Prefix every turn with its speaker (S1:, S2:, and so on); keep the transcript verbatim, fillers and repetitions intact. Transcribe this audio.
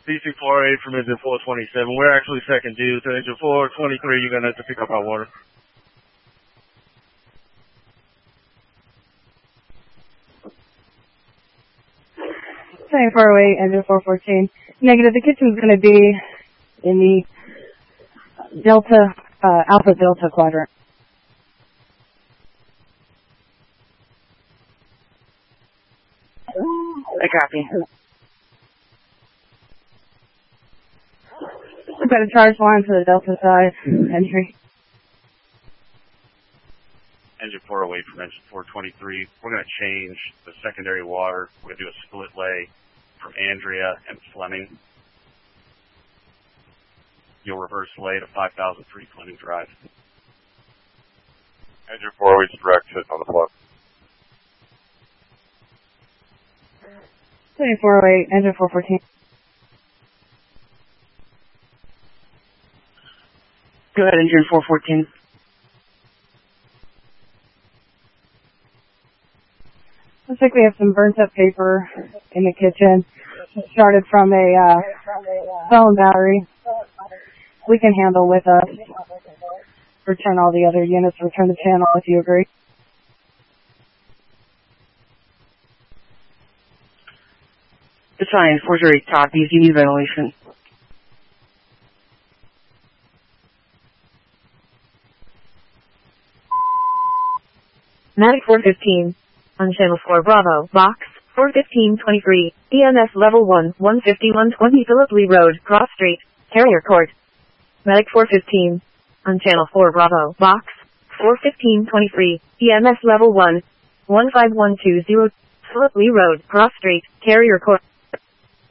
S1: D C four eight from engine four twenty-seven. We're actually second due to engine four twenty-three. You're going to have to pick up our water.
S2: Same four oh eight, engine four fourteen. Negative, the kitchen's going to be in the Delta, uh, Alpha Delta quadrant. I copy. We've got a charge line to the Delta side, entry.
S1: Engine four oh eight from engine four twenty-three. We're going to change the secondary water. We're going to do a split lay from Andrea and Fleming. You'll reverse lay to five thousand three Fleming Drive.
S3: Engine four oh eight's direct hit on the flood.
S2: four oh eight, engine four fourteen. Go ahead, engine four fourteen. Looks like we have some burnt up paper in the kitchen. It started from a uh, phone battery. We can handle with us. Return all the other units, return the channel if you agree. It's fine, four oh eight copies, you need ventilation.
S4: Matic four fifteen. On channel four Bravo, box, four fifteen twenty-three, E M S level one, one fifty-one twenty Philip Lee Road, Cross Street, Carrier Court. Medic four fifteen. On channel four Bravo, box, four fifteen twenty-three, E M S level one, one five one two zero, Philip Lee Road, Cross Street, Carrier Court.